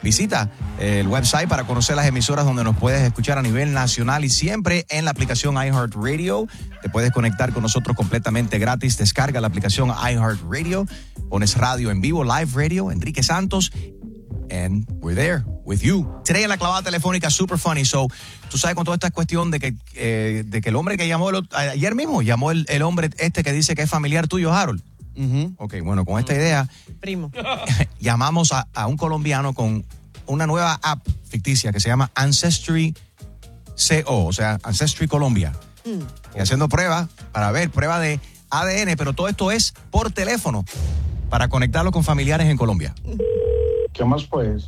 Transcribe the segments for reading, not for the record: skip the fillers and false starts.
Visita el website para conocer las emisoras donde nos puedes escuchar a nivel nacional y siempre en la aplicación iHeartRadio. Te puedes conectar con nosotros completamente gratis. Descarga la aplicación iHeartRadio, pones radio en vivo, live radio, Enrique Santos, and we're there with you. Today en la clavada telefónica, super funny. So, tú sabes con toda esta cuestión de que el hombre que llamó ayer mismo, llamó el hombre este que dice que es familiar tuyo, Harold. Uh-huh. Ok, bueno, con esta idea, primo, llamamos a un colombiano con una nueva app ficticia que se llama Ancestry CO, o sea, Ancestry Colombia. Y haciendo pruebas para ver, prueba de ADN, pero todo esto es por teléfono para conectarlo con familiares en Colombia. ¿Qué más pues?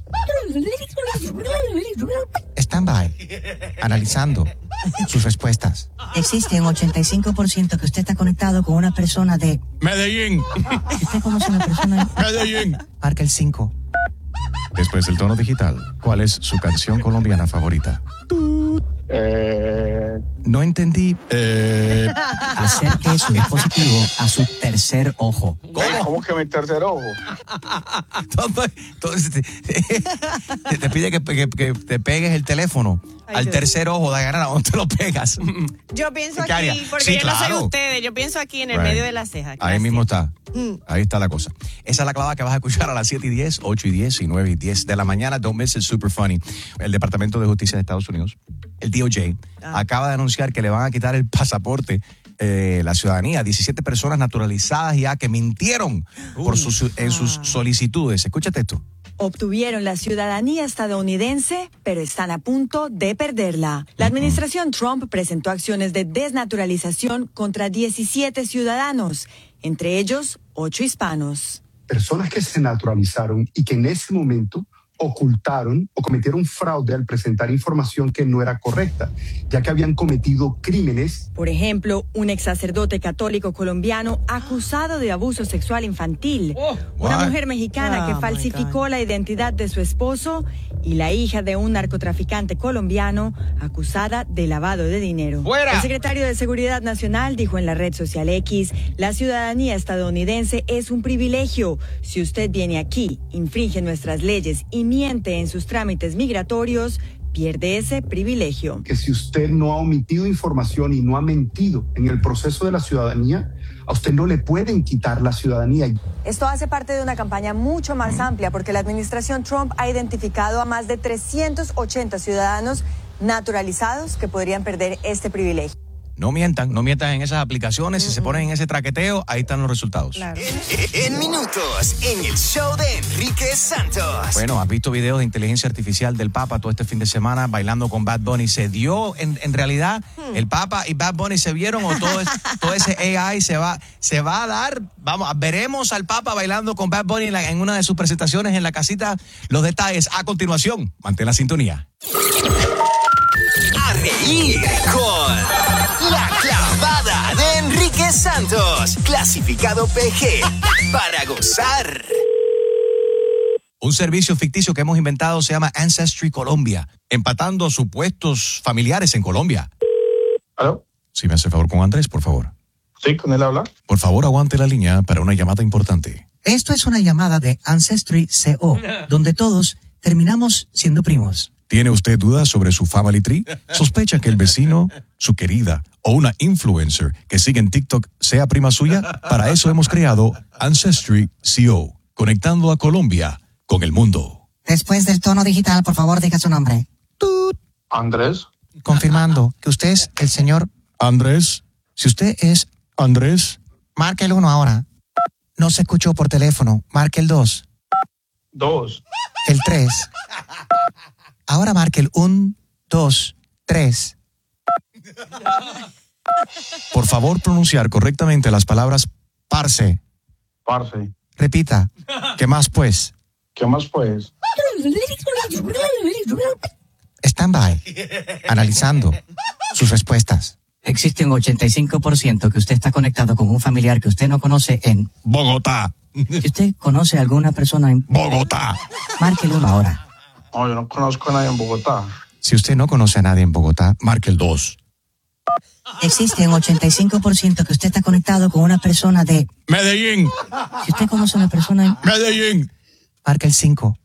Stand by, analizando sus respuestas. Existe un 85% que usted está conectado con una persona de Medellín. ¿Usted conoce a una persona de Medellín? Marca el 5. Después del tono digital, ¿cuál es su canción colombiana favorita? No entendí. Acerque su dispositivo a su tercer ojo. ¿Cómo que mi tercer ojo? Entonces te pide que te pegues el teléfono al tercer ojo de ganar. ¿A dónde te lo pegas? Yo pienso ¿Qué aquí, área? porque Sí, yo no claro. soy ustedes, yo pienso aquí en el Right. medio de la ceja. Ahí Gracias. mismo está. Ahí está la cosa. Esa es la clavada que vas a escuchar a las 7:10, 8:10 y 9:10 de la mañana. Don't miss it, super funny. El Departamento de Justicia de Estados Unidos, el DOJ, acaba de anunciar que le van a quitar el pasaporte, la ciudadanía, 17 personas naturalizadas ya que mintieron en sus solicitudes. Escúchate esto. Obtuvieron la ciudadanía estadounidense, pero están a punto de perderla. La administración Trump presentó acciones de desnaturalización contra 17 ciudadanos, entre ellos 8 hispanos. Personas que se naturalizaron y que en ese momento ocultaron o cometieron fraude al presentar información que no era correcta, ya que habían cometido crímenes. Por ejemplo, un ex sacerdote católico colombiano acusado de abuso sexual infantil, una mujer mexicana que falsificó la identidad de su esposo y la hija de un narcotraficante colombiano acusada de lavado de dinero. ¡Fuera! El secretario de Seguridad Nacional dijo en la red social X, la ciudadanía estadounidense es un privilegio. Si usted viene aquí, infringe nuestras leyes y miente en sus trámites migratorios, pierde ese privilegio. Que si usted no ha omitido información y no ha mentido en el proceso de la ciudadanía, a usted no le pueden quitar la ciudadanía. Esto hace parte de una campaña mucho más amplia porque la administración Trump ha identificado a más de 380 ciudadanos naturalizados que podrían perder este privilegio. No mientan en esas aplicaciones. Si se ponen en ese traqueteo, ahí están los resultados. Claro. En minutos, en el show de Enrique Santos. Bueno, has visto videos de inteligencia artificial del Papa todo este fin de semana bailando con Bad Bunny. ¿Se dio en realidad el Papa y Bad Bunny se vieron o todo ese AI se va a dar? Veremos al Papa bailando con Bad Bunny en una de sus presentaciones en la casita. Los detalles a continuación. Mantén la sintonía. A reír con La Clavada de Enrique Santos. Clasificado PG para gozar. Un servicio ficticio que hemos inventado se llama Ancestry Colombia, empatando supuestos familiares en Colombia. ¿Aló? Si me hace favor con Andrés, por favor. Sí, con él habla. Por favor, aguante la línea para una llamada importante. Esto es una llamada de Ancestry CO, donde todos terminamos siendo primos. ¿Tiene usted dudas sobre su family tree? ¿Sospecha que el vecino, su querida o una influencer que sigue en TikTok sea prima suya? Para eso hemos creado Ancestry CO, conectando a Colombia con el mundo. Después del tono digital, por favor, diga su nombre. Andrés. Confirmando que usted es el señor Andrés, Si usted es Andrés, marque el 1 ahora. No se escuchó por teléfono. Marque el 2. 2. El 3. Ahora marque el 1, 2, 3. por favor pronunciar correctamente las palabras parce. Parce. Repita. ¿Qué más pues? ¿Qué más pues? Stand by. Analizando sus respuestas. Existe un 85% que usted está conectado con un familiar que usted no conoce en Bogotá. Si usted conoce a alguna persona en Bogotá. marque el 1 ahora. No, yo no conozco a nadie en Bogotá. Si usted no conoce a nadie en Bogotá, marque el 2. Existe un 85% que usted está conectado con una persona de Medellín. Si usted conoce a una persona en Medellín. marque el 5.